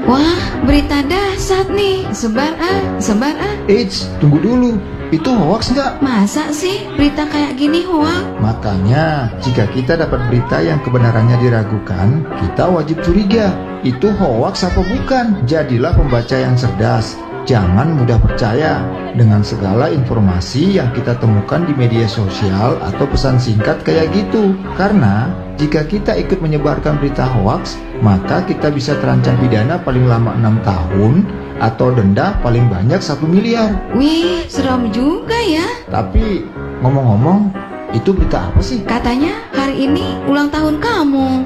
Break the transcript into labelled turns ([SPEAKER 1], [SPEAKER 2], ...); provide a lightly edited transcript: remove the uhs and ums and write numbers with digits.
[SPEAKER 1] Wah, berita dahsyat nih. Sebar ah.
[SPEAKER 2] Eits, tunggu dulu. Itu hoax nggak?
[SPEAKER 1] Masa sih berita kayak gini hoax?
[SPEAKER 2] Makanya, jika kita dapat berita yang kebenarannya diragukan, kita wajib curiga. Itu hoax apa bukan? Jadilah pembaca yang cerdas. Jangan mudah percaya dengan segala informasi yang kita temukan di media sosial atau pesan singkat kayak gitu. Karena jika kita ikut menyebarkan berita hoax, maka kita bisa terancam pidana paling lama 6 tahun atau denda paling banyak 1 miliar.
[SPEAKER 1] Wih, serem juga ya.
[SPEAKER 2] Tapi ngomong-ngomong, itu berita apa sih?
[SPEAKER 1] Katanya hari ini ulang tahun kamu.